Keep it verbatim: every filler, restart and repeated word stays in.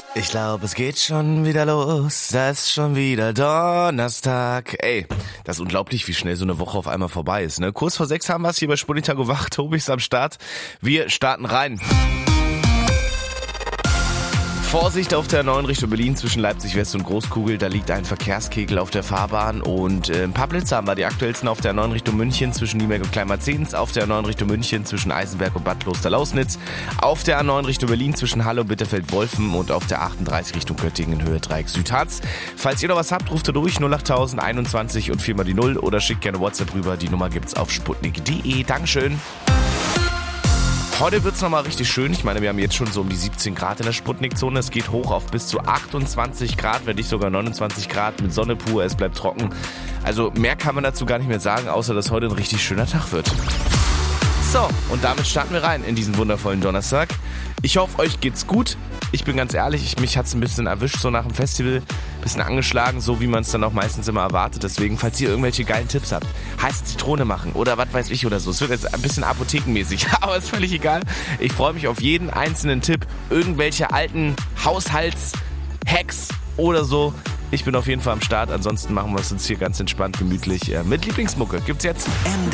Ich glaube, es geht schon wieder los. Das ist schon wieder Donnerstag. Ey, das ist unglaublich, wie schnell so eine Woche auf einmal vorbei ist, ne? Kurz vor sechs haben wir es hier bei Sputnik Wacht. Tobi ist am Start. Wir starten rein. Vorsicht auf der neuen Richtung Berlin zwischen Leipzig West und Großkugel. Da liegt ein Verkehrskegel auf der Fahrbahn und äh, ein paar Blitze haben wir. Die aktuellsten auf der neuen Richtung München zwischen Nieberg und Kleinmarzens, auf der neuen Richtung München zwischen Eisenberg und Bad Klosterlausnitz, auf der neuen Richtung Berlin zwischen Halle und Bitterfeld-Wolfen und auf der achtunddreißig Richtung Göttingen Höhe Dreieck Südharz. Falls ihr noch was habt, ruft ihr durch null acht tausend einundzwanzig und viermal die null oder schickt gerne WhatsApp rüber. Die Nummer gibt's auf sputnik punkt de. Dankeschön. Heute wird's nochmal richtig schön. Ich meine, wir haben jetzt schon so um die siebzehn Grad in der Sputnik-Zone. Es geht hoch auf bis zu achtundzwanzig Grad, wenn nicht sogar neunundzwanzig Grad mit Sonne pur. Es bleibt trocken. Also mehr kann man dazu gar nicht mehr sagen, außer dass heute ein richtig schöner Tag wird. So, und damit starten wir rein in diesen wundervollen Donnerstag. Ich hoffe, euch geht's gut. Ich bin ganz ehrlich, ich, mich hat's ein bisschen erwischt, so nach dem Festival, ein bisschen angeschlagen, so wie man es dann auch meistens immer erwartet. Deswegen, falls ihr irgendwelche geilen Tipps habt, heiße Zitrone machen oder was weiß ich oder so. Es wird jetzt ein bisschen apothekenmäßig, aber ist völlig egal. Ich freue mich auf jeden einzelnen Tipp, irgendwelche alten Haushaltshacks oder so. Ich bin auf jeden Fall am Start, ansonsten machen wir es uns hier ganz entspannt, gemütlich äh, mit Lieblingsmucke. Gibt's jetzt?